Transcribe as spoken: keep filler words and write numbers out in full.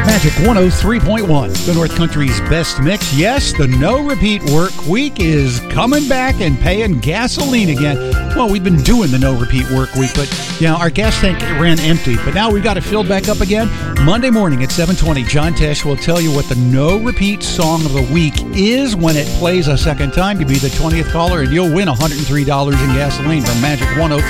Magic one oh three point one, the North Country's best mix. Yes, the no repeat work week is coming back and paying gasoline again. Well, we've been doing the no repeat work week, but you know, our gas tank ran empty. But now we've got it filled back up again. Monday morning at seven twenty, John Tesh will tell you what the no repeat song of the week is when it plays a second time. You'll be the twentieth caller and you'll win one hundred three dollars in gasoline from Magic one oh three.